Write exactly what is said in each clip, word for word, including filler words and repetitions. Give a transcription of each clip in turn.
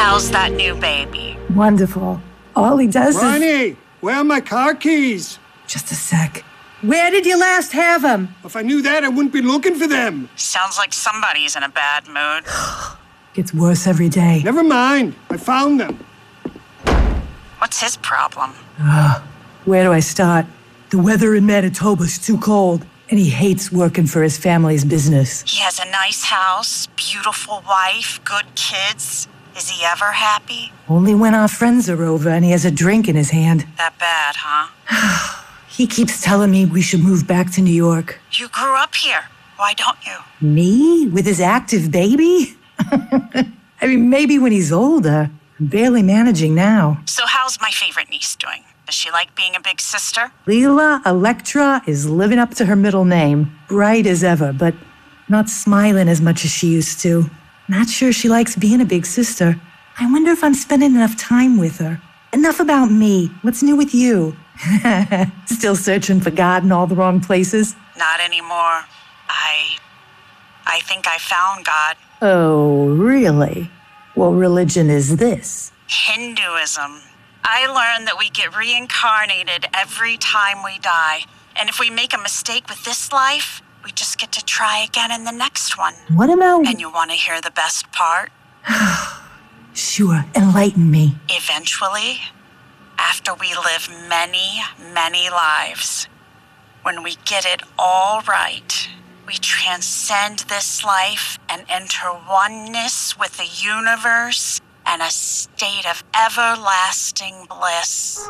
How's that new baby? Wonderful. All he does is... Ronnie, where are my car keys? Just a sec. Where did you last have them? If I knew that, I wouldn't be looking for them. Sounds like somebody's in a bad mood. Gets worse every day. Never mind. I found them. What's his problem? Uh, where do I start? The weather in Manitoba's too cold, and he hates working for his family's business. He has a nice house, beautiful wife, good kids. Is he ever happy? Only when our friends are over and he has a drink in his hand. That bad, huh? He keeps telling me we should move back to New York. You grew up here. Why don't you? Me? With his active baby? I mean, maybe when he's older. I'm barely managing now. So how's my favorite niece doing? Does she like being a big sister? Leela Electra is living up to her middle name. Bright as ever, but not smiling as much as she used to. Not sure she likes being a big sister. I wonder if I'm spending enough time with her. Enough about me. What's new with you? Still searching for God in all the wrong places? Not anymore. I... I think I found God. Oh, really? What religion is this? Hinduism. I learned that we get reincarnated every time we die. And if we make a mistake with this life, we just get to try again in the next one. What about... And you want to hear the best part? Sure, enlighten me. Eventually, after we live many, many lives, when we get it all right, we transcend this life and enter oneness with the universe and a state of everlasting bliss.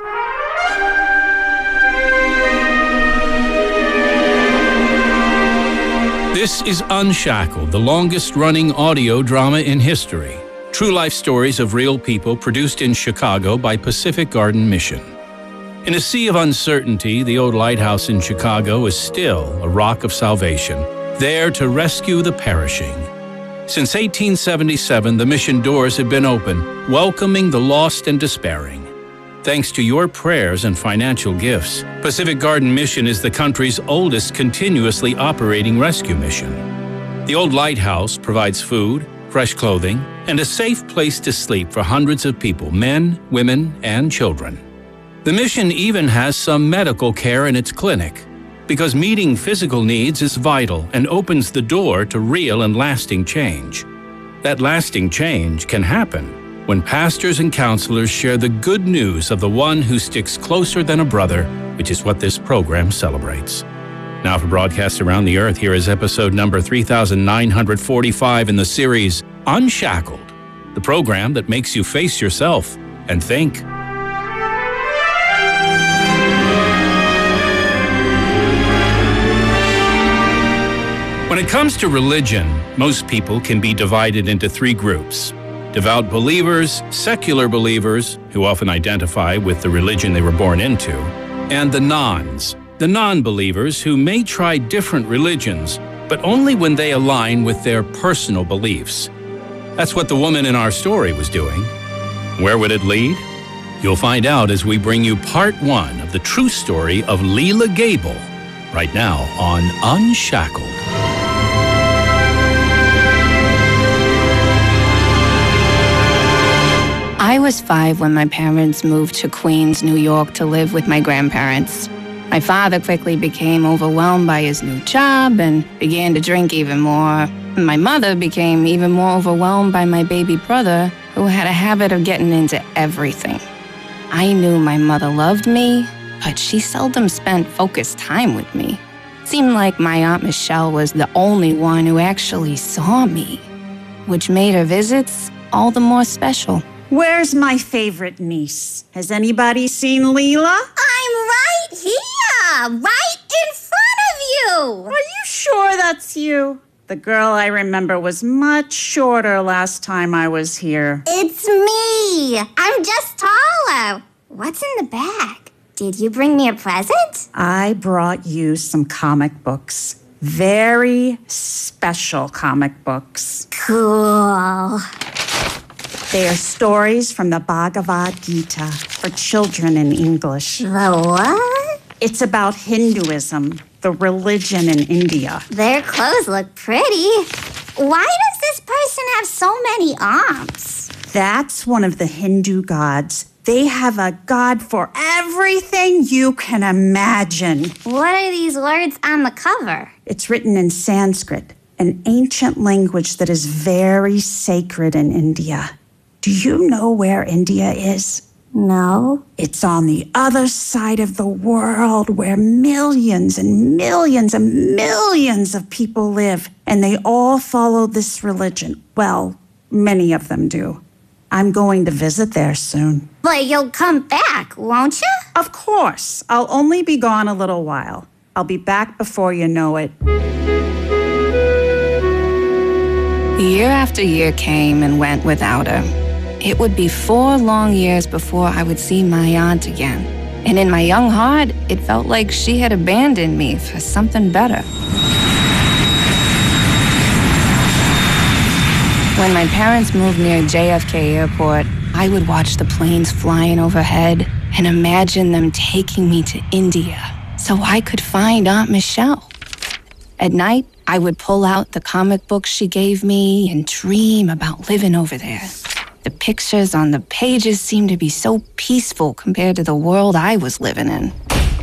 This is Unshackled, the longest-running audio drama in history. True life stories of real people produced in Chicago by Pacific Garden Mission. In a sea of uncertainty, the old lighthouse in Chicago is still a rock of salvation, there to rescue the perishing. Since eighteen seventy-seven, the mission doors have been open, welcoming the lost and despairing. Thanks to your prayers and financial gifts, Pacific Garden Mission is the country's oldest continuously operating rescue mission. The old lighthouse provides food, fresh clothing, and a safe place to sleep for hundreds of people, men, women, and children. The mission even has some medical care in its clinic, because meeting physical needs is vital and opens the door to real and lasting change. That lasting change can happen when pastors and counselors share the good news of the one who sticks closer than a brother, which is what this program celebrates. Now for broadcasts around the earth, here is episode number three thousand nine hundred forty-five in the series Unshackled, the program that makes you face yourself and think. When it comes to religion, most people can be divided into three groups: devout believers, secular believers, who often identify with the religion they were born into, and the nones, the non-believers who may try different religions, but only when they align with their personal beliefs. That's what the woman in our story was doing. Where would it lead? You'll find out as we bring you part one of the true story of Leela Gable, right now on Unshackled. I was five when my parents moved to Queens, New York to live with my grandparents. My father quickly became overwhelmed by his new job and began to drink even more. My mother became even more overwhelmed by my baby brother, who had a habit of getting into everything. I knew my mother loved me, but she seldom spent focused time with me. It seemed like my Aunt Michelle was the only one who actually saw me, which made her visits all the more special. Where's my favorite niece? Has anybody seen Leela? I'm right here, right in front of you. Are you sure that's you? The girl I remember was much shorter last time I was here. It's me. I'm just taller. What's in the bag? Did you bring me a present? I brought you some comic books. Very special comic books. Cool. They are stories from the Bhagavad Gita for children in English. The what? It's about Hinduism, the religion in India. Their clothes look pretty. Why does this person have so many arms? That's one of the Hindu gods. They have a god for everything you can imagine. What are these words on the cover? It's written in Sanskrit, an ancient language that is very sacred in India. Do you know where India is? No. It's on the other side of the world where millions and millions and millions of people live, and they all follow this religion. Well, many of them do. I'm going to visit there soon. But you'll come back, won't you? Of course. I'll only be gone a little while. I'll be back before you know it. Year after year came and went without her. It would be four long years before I would see my aunt again. And in my young heart, it felt like she had abandoned me for something better. When my parents moved near J F K Airport, I would watch the planes flying overhead and imagine them taking me to India so I could find Aunt Michelle. At night, I would pull out the comic books she gave me and dream about living over there. The pictures on the pages seemed to be so peaceful compared to the world I was living in.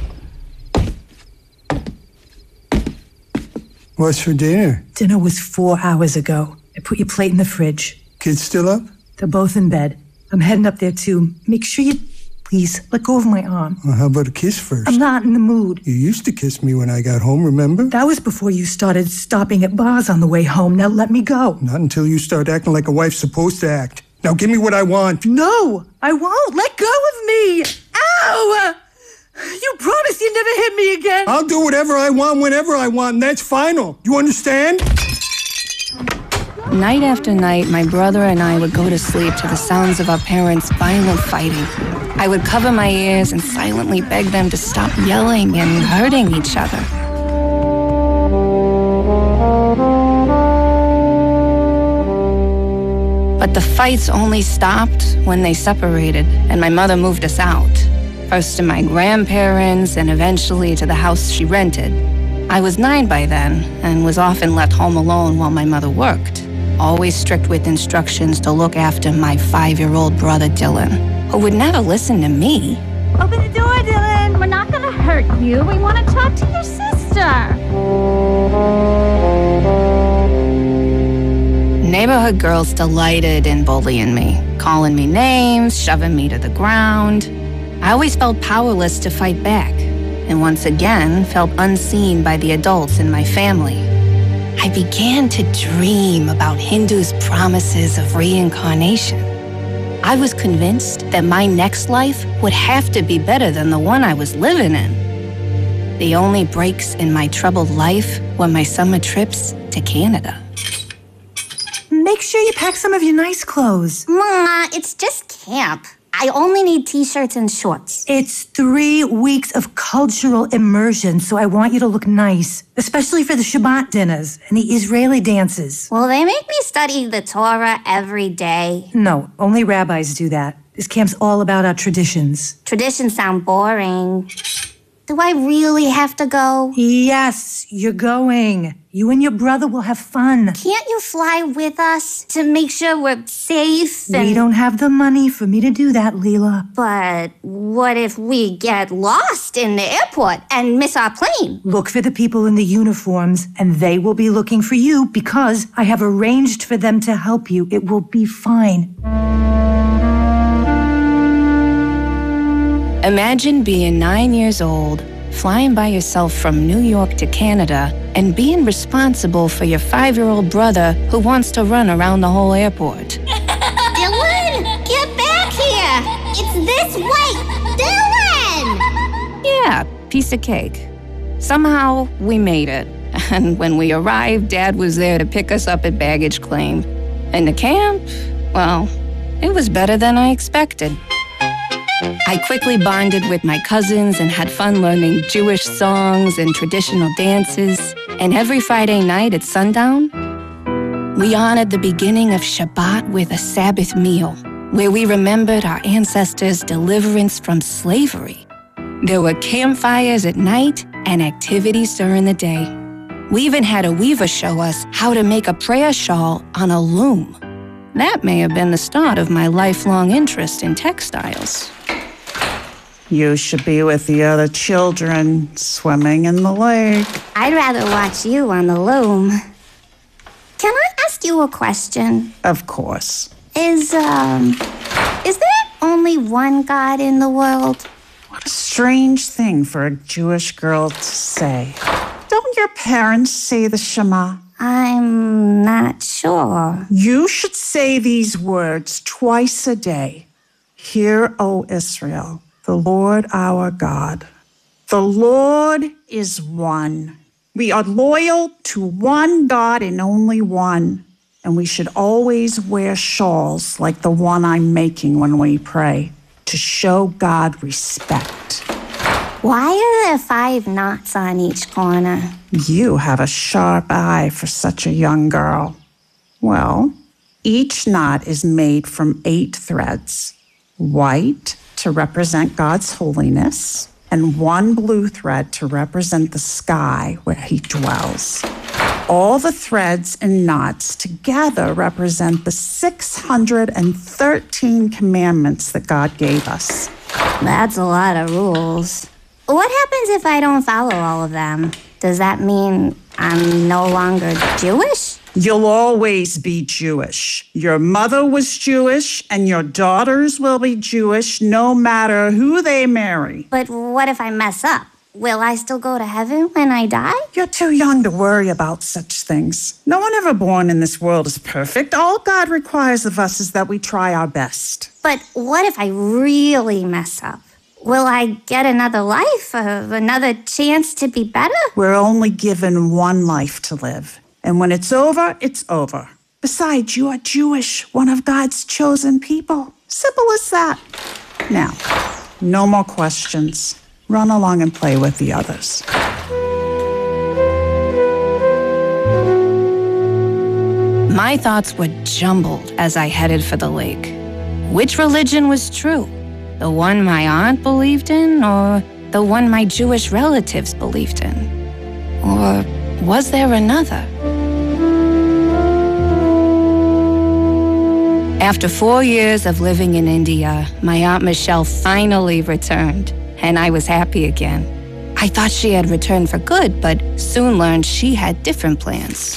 What's for dinner? Dinner was four hours ago. I put your plate in the fridge. Kids still up? They're both in bed. I'm heading up there too. Make sure you, please, let go of my arm. Well, how about a kiss first? I'm not in the mood. You used to kiss me when I got home, remember? That was before you started stopping at bars on the way home. Now let me go. Not until you start acting like a wife's supposed to act. Now give me what I want. No, I won't. Let go of me. Ow! You promised you'd never hit me again. I'll do whatever I want whenever I want, and that's final. You understand? Night after night, my brother and I would go to sleep to the sounds of our parents' violent fighting. I would cover my ears and silently beg them to stop yelling and hurting each other. But the fights only stopped when they separated and my mother moved us out. First to my grandparents and eventually to the house she rented. I was nine by then and was often left home alone while my mother worked, always strict with instructions to look after my five-year-old brother Dylan, who would never listen to me. Open the door, Dylan. We're not gonna hurt you. We want to talk to your sister. Neighborhood girls delighted in bullying me, calling me names, shoving me to the ground. I always felt powerless to fight back, and once again felt unseen by the adults in my family. I began to dream about Hindus' promises of reincarnation. I was convinced that my next life would have to be better than the one I was living in. The only breaks in my troubled life were my summer trips to Canada. Make sure you pack some of your nice clothes. Ma, it's just camp. I only need t-shirts and shorts. It's three weeks of cultural immersion, so I want you to look nice, especially for the Shabbat dinners and the Israeli dances. Will they make me study the Torah every day? No, only rabbis do that. This camp's all about our traditions. Traditions sound boring. Do I really have to go? Yes, you're going. You and your brother will have fun. Can't you fly with us to make sure we're safe? And... We don't have the money for me to do that, Leela. But what if we get lost in the airport and miss our plane? Look for the people in the uniforms, and they will be looking for you because I have arranged for them to help you. It will be fine. Imagine being nine years old, flying by yourself from New York to Canada, and being responsible for your five-year-old brother who wants to run around the whole airport. Dylan, get back here! It's this way! Dylan! Yeah, piece of cake. Somehow, we made it. And when we arrived, Dad was there to pick us up at baggage claim. And the camp, well, it was better than I expected. I quickly bonded with my cousins and had fun learning Jewish songs and traditional dances. And every Friday night at sundown, we honored the beginning of Shabbat with a Sabbath meal, where we remembered our ancestors' deliverance from slavery. There were campfires at night and activities during the day. We even had a weaver show us how to make a prayer shawl on a loom. That may have been the start of my lifelong interest in textiles. You should be with the other children swimming in the lake. I'd rather watch you on the loom. Can I ask you a question? Of course. Is, um, is there only one God in the world? What a strange thing for a Jewish girl to say. Don't your parents say the Shema? I'm not sure. You should say these words twice a day. Hear, O Israel, the Lord our God. The Lord is one. We are loyal to one God and only one. And we should always wear shawls like the one I'm making when we pray, to show God respect. Why are there five knots on each corner? You have a sharp eye for such a young girl. Well, each knot is made from eight threads. White to represent God's holiness, and one blue thread to represent the sky where he dwells. All the threads and knots together represent the six hundred thirteen commandments that God gave us. That's a lot of rules. What happens if I don't follow all of them? Does that mean I'm no longer Jewish? You'll always be Jewish. Your mother was Jewish, and your daughters will be Jewish no matter who they marry. But what if I mess up? Will I still go to heaven when I die? You're too young to worry about such things. No one ever born in this world is perfect. All God requires of us is that we try our best. But what if I really mess up? Will I get another life, uh, another chance to be better? We're only given one life to live. And when it's over, it's over. Besides, you are Jewish, one of God's chosen people. Simple as that. Now, no more questions. Run along and play with the others. My thoughts were jumbled as I headed for the lake. Which religion was true? The one my aunt believed in, or the one my Jewish relatives believed in? Or was there another? After four years of living in India, my Aunt Michelle finally returned, and I was happy again. I thought she had returned for good, but soon learned she had different plans.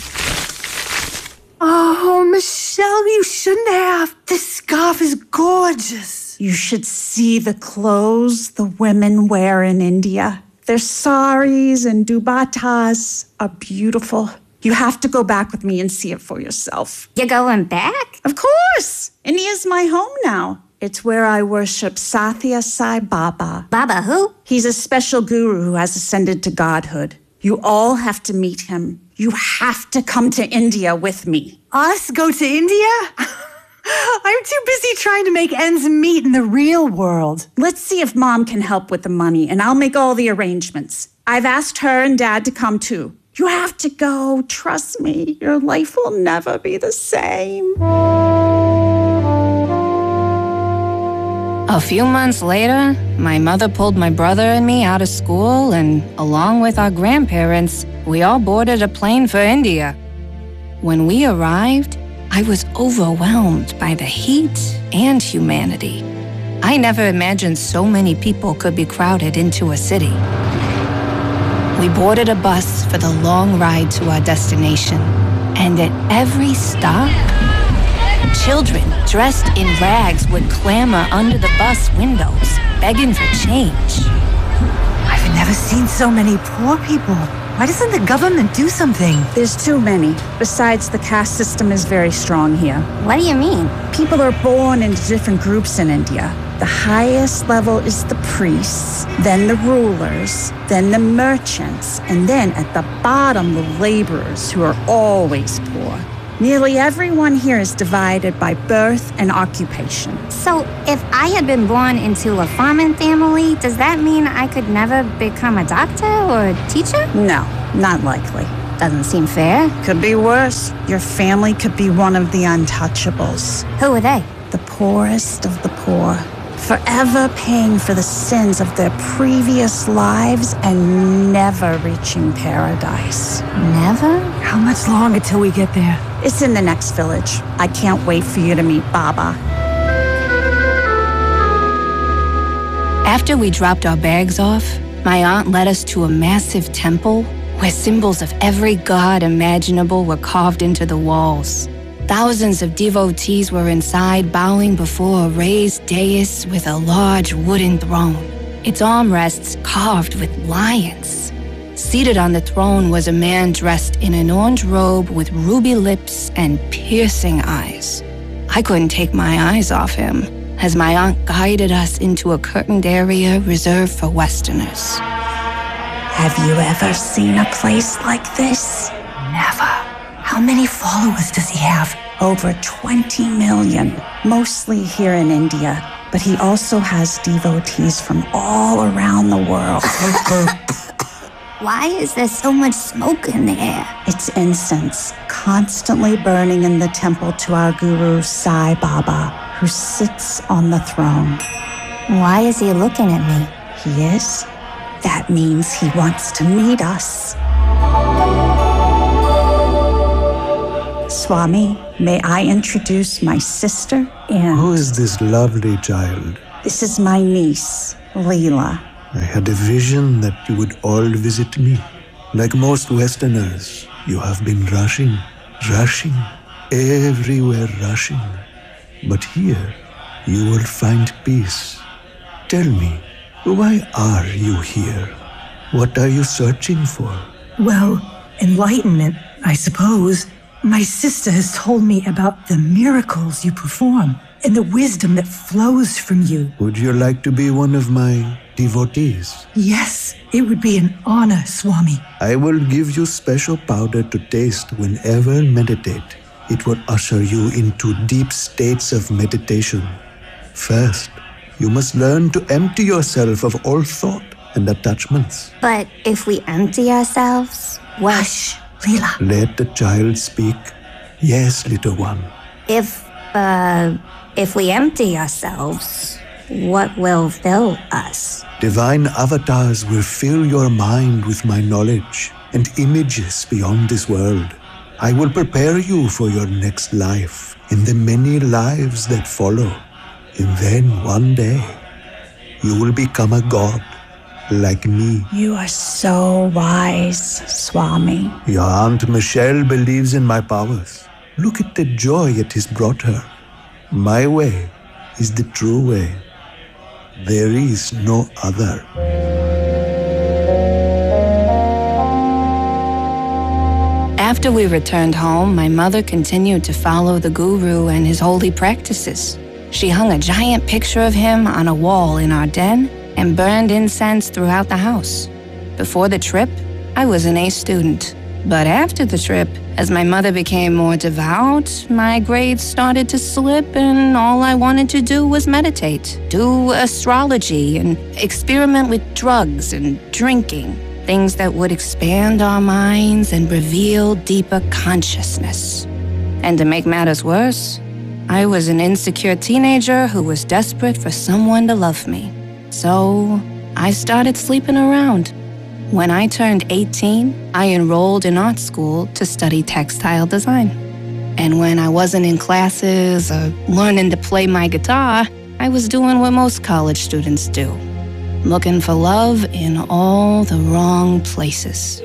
Oh, Michelle, you shouldn't have. This scarf is gorgeous. You should see the clothes the women wear in India. Their saris and dupattas are beautiful. You have to go back with me and see it for yourself. You're going back? Of course. India's my home now. It's where I worship Sathya Sai Baba. Baba who? He's a special guru who has ascended to godhood. You all have to meet him. You have to come to India with me. Us go to India? I'm too busy trying to make ends meet in the real world. Let's see if Mom can help with the money, and I'll make all the arrangements. I've asked her and Dad to come too. You have to go. Trust me, your life will never be the same. A few months later, my mother pulled my brother and me out of school, and along with our grandparents, we all boarded a plane for India. When we arrived, I was overwhelmed by the heat and humanity. I never imagined so many people could be crowded into a city. We boarded a bus for the long ride to our destination, and at every stop, children dressed in rags would clamor under the bus windows, begging for change. I've never seen so many poor people. Why doesn't the government do something? There's too many. Besides, the caste system is very strong here. What do you mean? People are born into different groups in India. The highest level is the priests, then the rulers, then the merchants, and then at the bottom, the laborers, who are always poor. Nearly everyone here is divided by birth and occupation. So if I had been born into a farming family, does that mean I could never become a doctor or a teacher? No, not likely. Doesn't seem fair. Could be worse. Your family could be one of the untouchables. Who are they? The poorest of the poor. forever paying for the sins of their previous lives and never reaching paradise. Never? How much longer till we get there? It's in the next village. I can't wait for you to meet Baba. After we dropped our bags off, my aunt led us to a massive temple where symbols of every god imaginable were carved into the walls. Thousands of devotees were inside, bowing before a raised dais with a large wooden throne, its armrests carved with lions. Seated on the throne was a man dressed in an orange robe with ruby lips and piercing eyes. I couldn't take my eyes off him as my aunt guided us into a curtained area reserved for Westerners. Have you ever seen a place like this? Never. How many followers does he have? Over twenty million, mostly here in India, but he also has devotees from all around the world. Why is there so much smoke in the air? It's incense, constantly burning in the temple to our guru Sai Baba, who sits on the throne. Why is he looking at me? He is? That means he wants to meet us. Swami, may I introduce my sister and... Who is this lovely child? This is my niece, Leela. I had a vision that you would all visit me. Like most Westerners, you have been rushing, rushing, everywhere rushing. But here, you will find peace. Tell me, why are you here? What are you searching for? Well, enlightenment, I suppose. My sister has told me about the miracles you perform and the wisdom that flows from you. Would you like to be one of my devotees? Yes, it would be an honor, Swami. I will give you special powder to taste whenever meditate. It will usher you into deep states of meditation. First, you must learn to empty yourself of all thought and attachments. But if we empty ourselves, what? Hush, Leela. Let the child speak. Yes, little one. If, uh, if we empty ourselves, what will fill us? Divine avatars will fill your mind with my knowledge and images beyond this world. I will prepare you for your next life and the many lives that follow. And then one day, you will become a god like me. You are so wise, Swami. Your Aunt Michelle believes in my powers. Look at the joy it has brought her. My way is the true way. There is no other. After we returned home, my mother continued to follow the guru and his holy practices. She hung a giant picture of him on a wall in our den and burned incense throughout the house. Before the trip, I was an A student. But after the trip, as my mother became more devout, my grades started to slip and all I wanted to do was meditate, do astrology, and experiment with drugs and drinking, things that would expand our minds and reveal deeper consciousness. And to make matters worse, I was an insecure teenager who was desperate for someone to love me. So I started sleeping around. When I turned eighteen, I enrolled in art school to study textile design. And when I wasn't in classes or learning to play my guitar, I was doing what most college students do, looking for love in all the wrong places.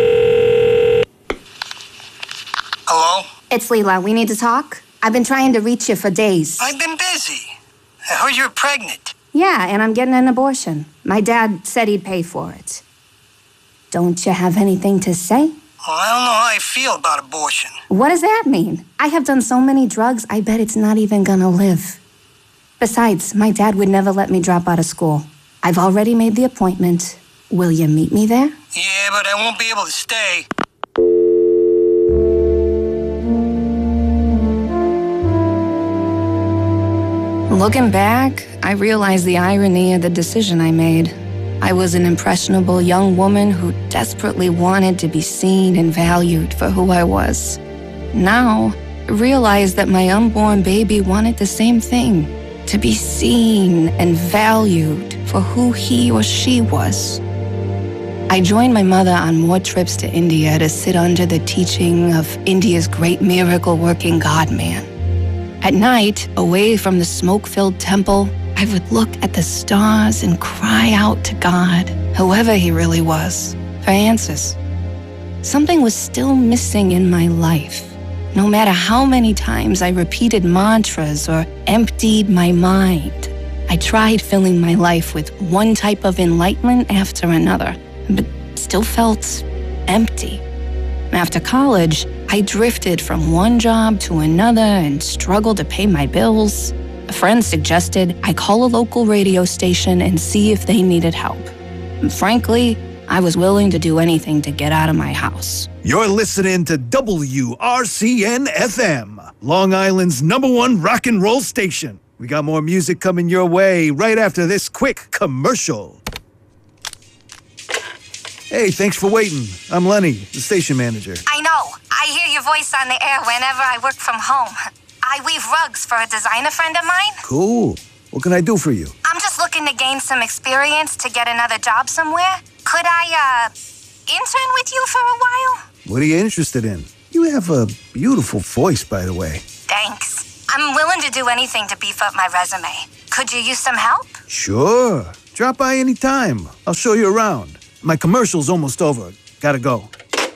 Hello? It's Leela. We need to talk. I've been trying to reach you for days. I've been busy. I heard you're pregnant. Yeah, and I'm getting an abortion. My dad said he'd pay for it. Don't you have anything to say? Well, I don't know how I feel about abortion. What does that mean? I have done so many drugs, I bet it's not even gonna live. Besides, my dad would never let me drop out of school. I've already made the appointment. Will you meet me there? Yeah, but I won't be able to stay. Looking back, I realize the irony of the decision I made. I was an impressionable young woman who desperately wanted to be seen and valued for who I was. Now, I realize that my unborn baby wanted the same thing. to be seen and valued for who he or she was. I joined my mother on more trips to India to sit under the teaching of India's great miracle-working God-man. At night, away from the smoke-filled temple, I would look at the stars and cry out to God, whoever he really was, for answers. Something was still missing in my life. No matter how many times I repeated mantras or emptied my mind, I tried filling my life with one type of enlightenment after another, but still felt empty. After college, I drifted from one job to another and struggled to pay my bills. A friend suggested I call a local radio station and see if they needed help. And frankly, I was willing to do anything to get out of my house. You're listening to W R C N F M, Long Island's number one rock and roll station. We got more music coming your way right after this quick commercial. Hey, thanks for waiting. I'm Lenny, the station manager. I know. I hear your voice on the air whenever I work from home. I weave rugs for a designer friend of mine. Cool. What can I do for you? I'm just looking to gain some experience to get another job somewhere. Could I, uh, intern with you for a while? What are you interested in? You have a beautiful voice, by the way. Thanks. I'm willing to do anything to beef up my resume. Could you use some help? Sure. Drop by any time. I'll show you around. My commercial's almost over. Gotta go.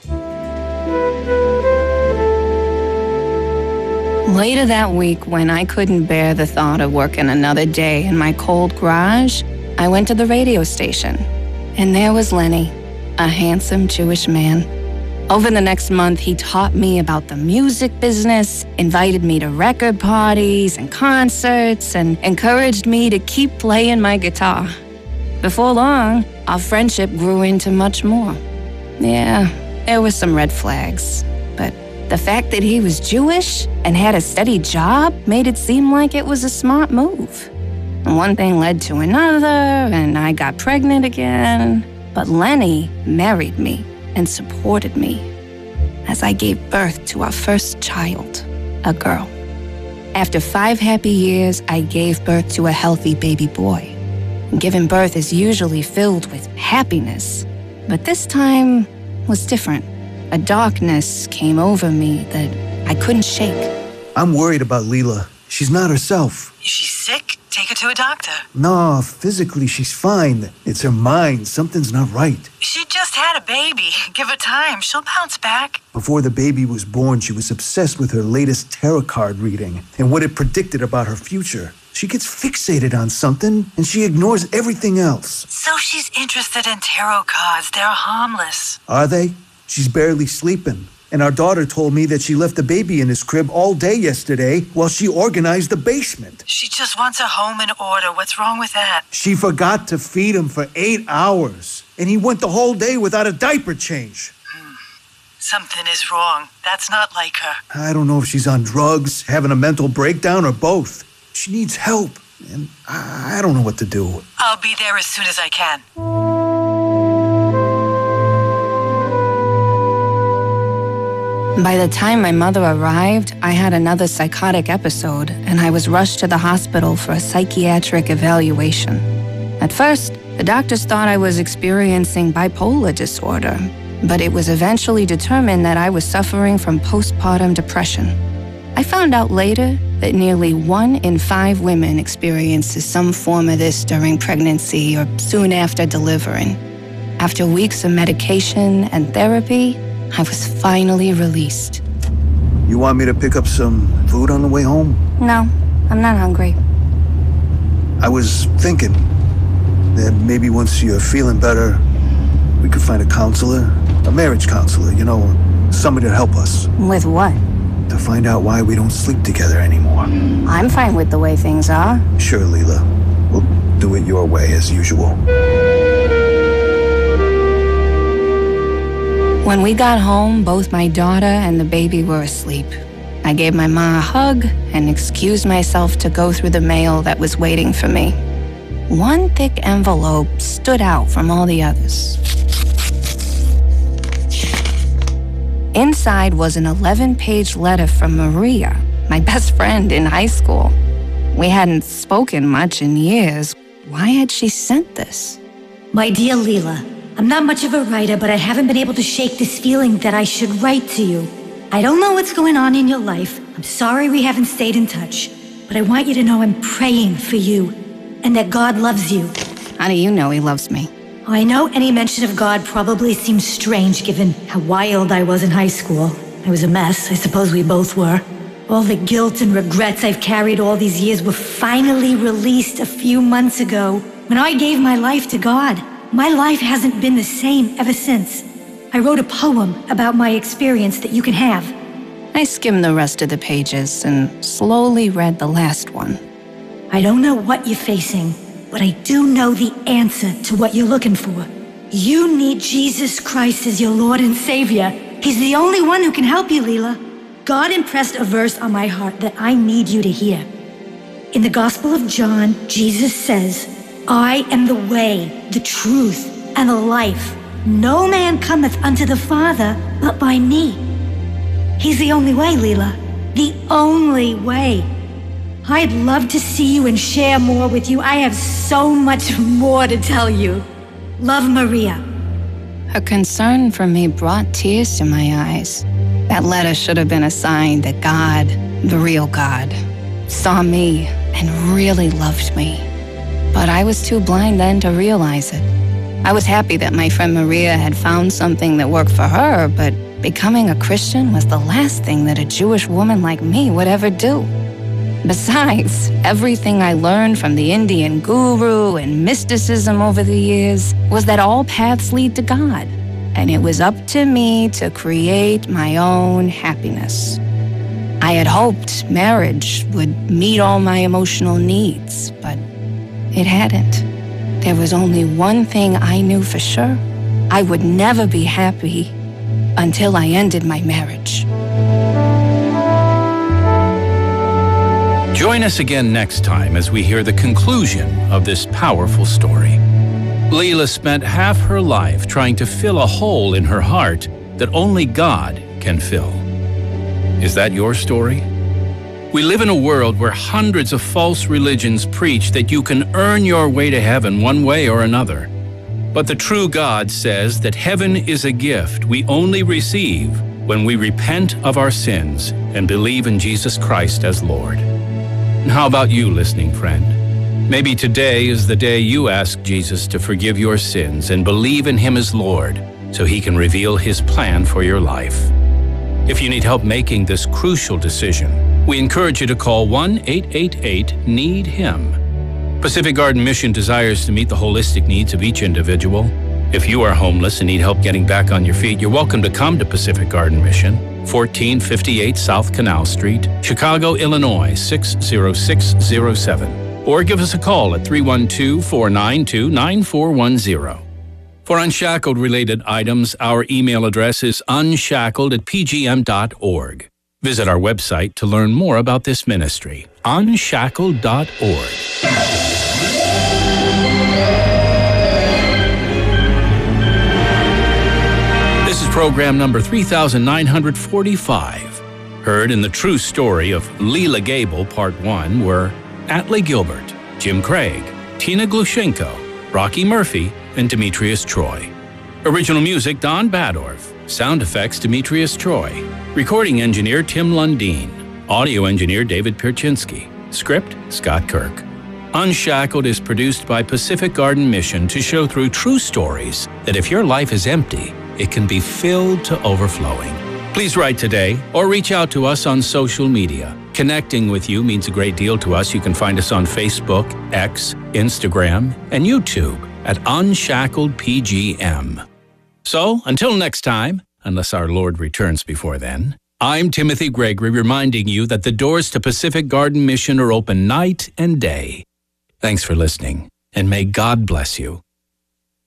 Later that week, when I couldn't bear the thought of working another day in my cold garage, I went to the radio station. And there was Lenny, a handsome Jewish man. Over the next month, he taught me about the music business, invited me to record parties and concerts, and encouraged me to keep playing my guitar. Before long, our friendship grew into much more. Yeah, there were some red flags, but the fact that he was Jewish and had a steady job made it seem like it was a smart move. And one thing led to another, and I got pregnant again. But Lenny married me and supported me as I gave birth to our first child, a girl. After five happy years, I gave birth to a healthy baby boy. Giving birth is usually filled with happiness, but this time was different. A darkness came over me that I couldn't shake. I'm worried about Leela. She's not herself. Is she sick? Take her to a doctor. No, physically she's fine. It's her mind. Something's not right. She just had a baby. Give her time. She'll bounce back. Before the baby was born, she was obsessed with her latest tarot card reading and what it predicted about her future. She gets fixated on something and she ignores everything else. So she's interested in tarot cards. They're harmless. Are they? She's barely sleeping. And our daughter told me that she left the baby in his crib all day yesterday while she organized the basement. She just wants a home in order. What's wrong with that? She forgot to feed him for eight hours. And he went the whole day without a diaper change. Hmm. Something is wrong. That's not like her. I don't know if she's on drugs, having a mental breakdown, or both. She needs help. And I don't know what to do. I'll be there as soon as I can. By the time my mother arrived, I had another psychotic episode, and I was rushed to the hospital for a psychiatric evaluation. At first, the doctors thought I was experiencing bipolar disorder, but it was eventually determined that I was suffering from postpartum depression. I found out later that nearly one in five women experiences some form of this during pregnancy or soon after delivering. After weeks of medication and therapy, I was finally released. You want me to pick up some food on the way home? No, I'm not hungry. I was thinking that maybe once you're feeling better, we could find a counselor, a marriage counselor, you know, somebody to help us. With what? To find out why we don't sleep together anymore. I'm fine with the way things are. Sure, Leela. We'll do it your way as usual. When we got home, both my daughter and the baby were asleep. I gave my ma a hug and excused myself to go through the mail that was waiting for me. One thick envelope stood out from all the others. Inside was an eleven-page letter from Maria, my best friend in high school. We hadn't spoken much in years. Why had she sent this? My dear Leela, I'm not much of a writer, but I haven't been able to shake this feeling that I should write to you. I don't know what's going on in your life. I'm sorry we haven't stayed in touch, but I want you to know I'm praying for you and that God loves you. How do you know he loves me? I know any mention of God probably seems strange given how wild I was in high school. I was a mess, I suppose we both were. All the guilt and regrets I've carried all these years were finally released a few months ago when I gave my life to God. My life hasn't been the same ever since. I wrote a poem about my experience that you can have. I skimmed the rest of the pages and slowly read the last one. I don't know what you're facing, but I do know the answer to what you're looking for. You need Jesus Christ as your Lord and Savior. He's the only one who can help you, Leela. God impressed a verse on my heart that I need you to hear. In the Gospel of John, Jesus says, I am the way, the truth, and the life. No man cometh unto the Father but by me. He's the only way, Leela. The only way. I'd love to see you and share more with you. I have so much more to tell you. Love, Maria. Her concern for me brought tears to my eyes. That letter should have been a sign that God, the real God, saw me and really loved me. But I was too blind then to realize it. I was happy that my friend Maria had found something that worked for her, but becoming a Christian was the last thing that a Jewish woman like me would ever do. Besides, everything I learned from the Indian guru and mysticism over the years was that all paths lead to God, and it was up to me to create my own happiness. I had hoped marriage would meet all my emotional needs, but it hadn't. There was only one thing I knew for sure. I would never be happy until I ended my marriage. Join us again next time as we hear the conclusion of this powerful story. Leela spent half her life trying to fill a hole in her heart that only God can fill. Is that your story? We live in a world where hundreds of false religions preach that you can earn your way to heaven one way or another. But the true God says that heaven is a gift we only receive when we repent of our sins and believe in Jesus Christ as Lord. And how about you, listening friend? Maybe today is the day you ask Jesus to forgive your sins and believe in Him as Lord so He can reveal His plan for your life. If you need help making this crucial decision, we encourage you to call one eight eight eight, need him. Pacific Garden Mission desires to meet the holistic needs of each individual. If you are homeless and need help getting back on your feet, you're welcome to come to Pacific Garden Mission, fourteen fifty-eight South Canal Street, Chicago, Illinois, six zero six zero seven. Or give us a call at three one two, four nine two, nine four one zero. For Unshackled-related items, our email address is unshackled at p g m dot org. Visit our website to learn more about this ministry, unshackled dot org. This is program number three thousand nine hundred forty-five. Heard in the true story of Leela Gable, Part one, were Atlee Gilbert, Jim Craig, Tina Glushenko, Rocky Murphy, and Demetrius Troy. Original music, Don Badorf. Sound effects, Demetrius Troy. Recording engineer, Tim Lundeen. Audio engineer, David Pierczynski. Script, Scott Kirk. Unshackled is produced by Pacific Garden Mission to show through true stories that if your life is empty, it can be filled to overflowing. Please write today or reach out to us on social media. Connecting with you means a great deal to us. You can find us on Facebook, X, Instagram, and YouTube at Unshackled P G M. So, until next time, unless our Lord returns before then, I'm Timothy Gregory reminding you that the doors to Pacific Garden Mission are open night and day. Thanks for listening, and may God bless you.